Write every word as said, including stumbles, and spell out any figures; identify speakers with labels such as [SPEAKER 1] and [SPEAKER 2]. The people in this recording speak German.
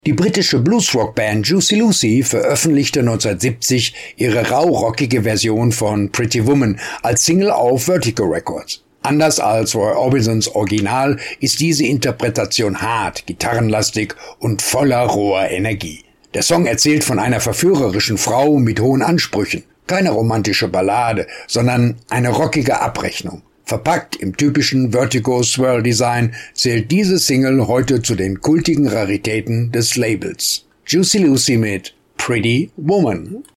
[SPEAKER 1] Die britische Bluesrock-Band Juicy Lucy veröffentlichte neunzehnhundertsiebzig ihre raurockige Version von Pretty Woman als Single auf Vertigo Records. Anders als Roy Orbisons Original ist diese Interpretation hart, gitarrenlastig und voller roher Energie. Der Song erzählt von einer verführerischen Frau mit hohen Ansprüchen. Keine romantische Ballade, sondern eine rockige Abrechnung. Verpackt im typischen Vertigo-Swirl-Design zählt diese Single heute zu den kultigen Raritäten des Labels. Juicy Lucy mit Pretty Woman.